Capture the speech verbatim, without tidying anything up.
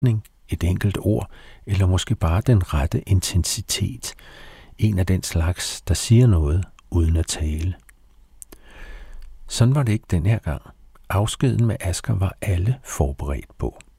sætning, et enkelt ord, eller måske bare den rette intensitet. En af den slags, der siger noget uden at tale. Sådan var det ikke den her gang. Afskeden med Asger var alle forberedt på.